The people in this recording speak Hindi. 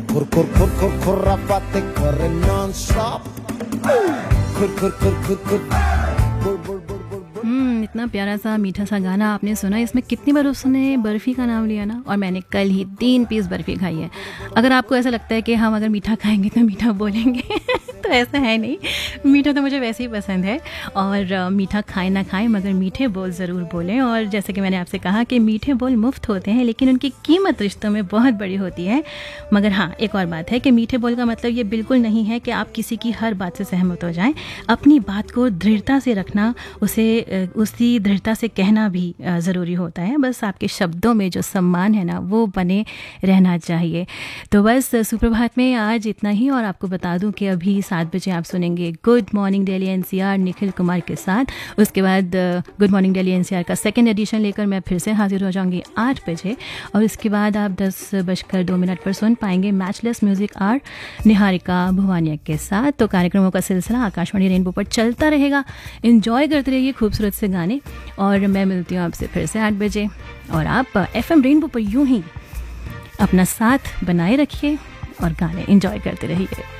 खुर खुर खुर खुर खुर्रापाते करे नॉन स्टॉप खुर खुर खुर खुर खुर बुर बुर बुर बुर बुर। इतना प्यारा सा मीठा सा गाना आपने सुना। इसमें कितनी बार उसने बर्फ़ी का नाम लिया ना, और मैंने कल ही 3 पीस बर्फ़ी खाई है। अगर आपको ऐसा लगता है कि हम अगर मीठा खाएंगे तो मीठा बोलेंगे तो ऐसा है नहीं। मीठा तो मुझे वैसे ही पसंद है, और मीठा खाएं ना खाएं मगर मीठे बोल ज़रूर बोलें। और जैसे कि मैंने आपसे कहा कि मीठे बोल मुफ्त होते हैं, लेकिन उनकी कीमत रिश्तों में बहुत बड़ी होती है। मगर हाँ, एक और बात है कि मीठे बोल का मतलब ये बिल्कुल नहीं है कि आप किसी की हर बात से सहमत हो जाएं। अपनी बात को दृढ़ता से रखना, उसे उसी दृढ़ता से कहना भी ज़रूरी होता है। बस आपके शब्दों में जो सम्मान है ना, वो बने रहना चाहिए। तो बस सुप्रभात में आज इतना ही, और आपको बता दूं कि अभी 7 बजे आप सुनेंगे good morning Delhi NCR Nikhil Kumar के साथ। उसके बाद गुड मॉर्निंग दिल्ली एनसीआर का सेकंड एडिशन लेकर मैं फिर से हाजिर हो जाऊंगी 8 बजे, और उसके बाद आप 10:02 पर सुन पाएंगे matchless music are Niharika Bhuwania के साथ। तो कार्यक्रमों का सिलसिला आकाशवाणी रेनबो पर चलता रहेगा। एंजॉय करते रहिए खूबसूरत से गाने, और मैं मिलती हूँ आपसे फिर से 8 बजे। और आप FM रेनबो पर यूं ही अपना साथ बनाए रखिए और गाने एंजॉय करते रहिए।